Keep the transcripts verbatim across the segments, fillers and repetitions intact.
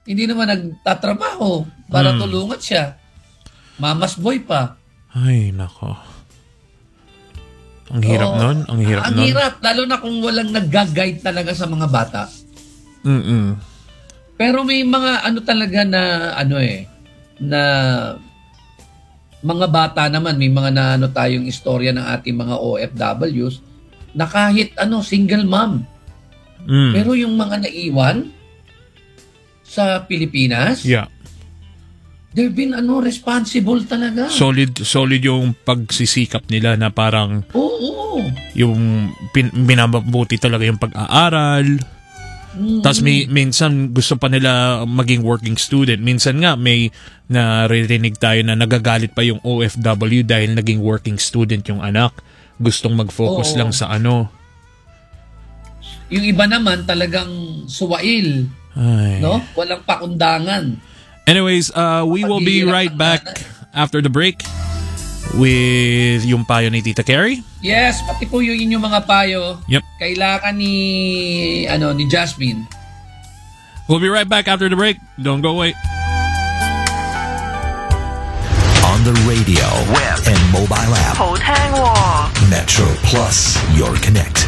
Hindi naman nagtatrabaho para Hmm. tulungan siya. Mamas boy pa. Ay, nako. Ang hirap Oo. nun. Ang hirap Ang nun. hirap, lalo na kung walang nag-guide talaga sa mga bata. Mm-mm. Pero may mga ano talaga na ano eh, na mga bata naman, may mga na ano tayong istorya ng ating mga O F Ws na kahit ano, single mom. Mm. Pero yung mga naiwan sa Pilipinas, Yeah. they've been ano, responsible talaga. Solid, solid yung pagsisikap nila na parang Oo. yung pin, binabuti talaga yung pag-aaral. Mm. Tapos may, minsan gusto pa nila maging working student. Minsan nga may naririnig tayo na nagagalit pa yung O F W dahil naging working student yung anak. Gustong mag-focus Oo. lang sa ano. Yung iba naman talagang suwail, Ay. no? Walang pakundangan. Anyways, uh, we will be Paghihirap right ng back nanay. after the break with yung payo ni Tita Carrie. Yes, pati po yung inyong mga payo. Yep. Kailangan ni ano ni Jasmine. We'll be right back after the break. Don't go away. On the radio, web, and mobile app. 好聽喎 Metro Plus, your connect.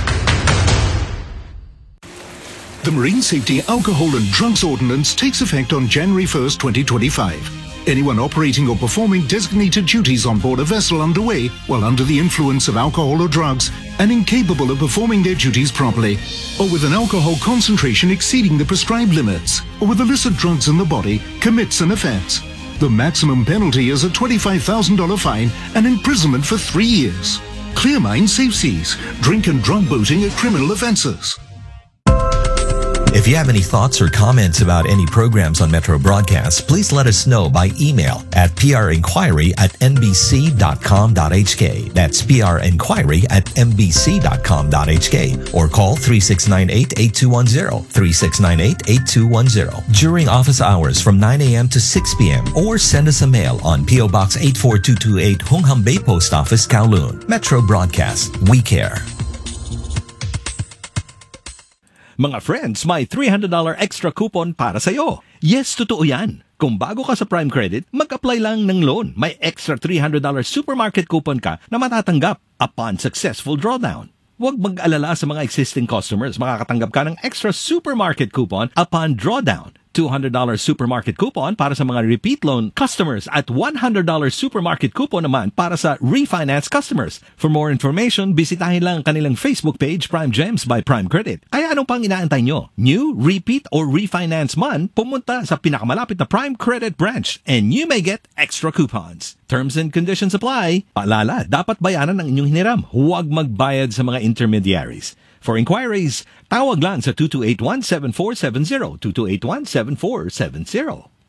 The Marine Safety Alcohol and Drugs Ordinance takes effect on January first, twenty twenty-five. Anyone operating or performing designated duties on board a vessel underway while under the influence of alcohol or drugs and incapable of performing their duties properly, or with an alcohol concentration exceeding the prescribed limits, or with illicit drugs in the body, commits an offense. The maximum penalty is a twenty-five thousand dollars fine and imprisonment for three years. Clear Mind Safe Seas. Drink and drug boating are criminal offenses. If you have any thoughts or comments about any programs on Metro Broadcasts, please let us know by email at prinquiry at nbc.com.hk. That's prinquiry at mbc.com.hk or call three six nine eight, eight two one zero, three six nine eight, eight two one zero during office hours from nine a.m. to six p.m. or send us a mail on P O Box eight four two two eight, Hungham Bay Post Office, Kowloon. Metro Broadcast. We care. Mga friends, may three hundred dollars extra coupon para sa'yo. Yes, totoo yan. Kung bago ka sa Prime Credit, mag-apply lang ng loan. May extra three hundred dollars supermarket coupon ka na matatanggap upon successful drawdown. Huwag mag-alala sa mga existing customers. Makakatanggap ka ng extra supermarket coupon upon drawdown. two hundred dollars supermarket coupon para sa mga repeat loan customers at one hundred dollars supermarket coupon naman para sa refinance customers. For more information, bisitahin lang kanilang Facebook page, Prime Gems by Prime Credit. Kaya anong pang inaantay nyo? New, repeat, or refinance man, pumunta sa pinakamalapit na Prime Credit branch and you may get extra coupons. Terms and conditions apply. Paalala, dapat bayaran ang inyong hiniram. Huwag magbayad sa mga intermediaries. For inquiries, tawag lang sa two two eight one, seven four seven zero, two two eight one, seven four seven zero.